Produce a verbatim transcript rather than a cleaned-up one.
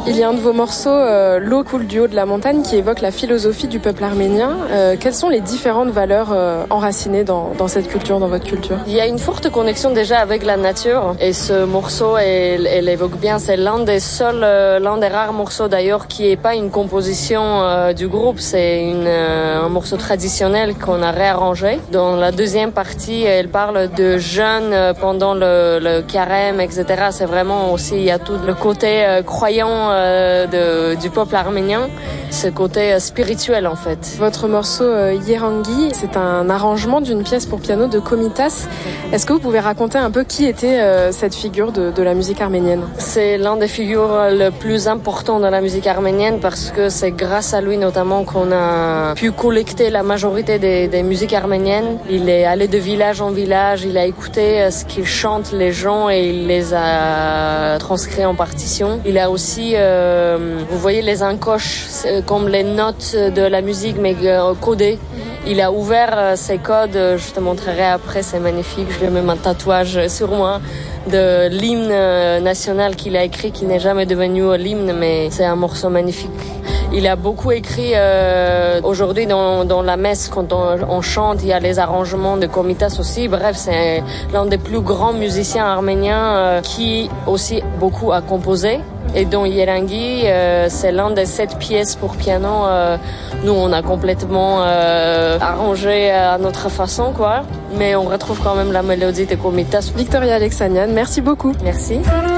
Il y a un de vos morceaux, euh, L'eau coule du haut de la montagne, qui évoque la philosophie du peuple arménien. Euh, quelles sont les différentes valeurs euh, enracinées dans, dans cette culture, dans votre culture? Il y a une forte connexion déjà avec la nature et ce morceau, elle, elle évoque bien, c'est l'un des seuls, euh, l'un des rares morceaux d'ailleurs qui est pas une composition euh, du groupe, c'est une, euh, un morceau traditionnel qu'on a réarrangé. Dans la deuxième partie, elle parle de jeûne pendant le, le carême, et cetera. C'est vraiment aussi, il y a tout le côté euh, croyant euh, de, du peuple arménien, ce côté euh, spirituel en fait. Votre morceau euh, Yerangi, c'est un arrangement d'une pièce pour piano de Komitas. Est-ce que vous pouvez raconter un peu qui était euh, cette figure de, de la musique arménienne? C'est l'un des figures le plus importants de la musique arménienne parce que c'est grâce à lui notamment qu'on a pu collecter la majorité des, des musiques arméniennes. Il est allé de village en village, il a écouté ce qu'ils chantent les gens et il les a transcrits en partition. Il a aussi, euh, vous voyez les encoches, comme les notes de la musique mais euh, codées. Il a ouvert euh, ces codes, je te montrerai après, c'est magnifique, je vais même un tatouage sur moi de l'hymne national qu'il a écrit, qui n'est jamais devenu l'hymne, mais c'est un morceau magnifique. Il a beaucoup écrit, euh, aujourd'hui dans, dans la messe, quand on, on chante, il y a les arrangements de Komitas aussi. Bref, c'est l'un des plus grands musiciens arméniens euh, qui aussi beaucoup a composé. Et dont Yerangi, euh, c'est l'un des sept pièces pour piano. Euh, nous, on a complètement euh, arrangé à notre façon, quoi. Mais on retrouve quand même la mélodie de Komitas. Victoria Alexanian, merci beaucoup. Merci.